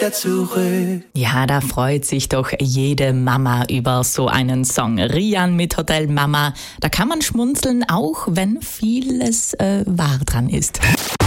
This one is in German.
wieder zurück. Ja, da freut sich doch jede Mama über so einen Song. Rian mit Hotel Mama. Da kann man schmunzeln, auch wenn vieles wahr dran ist.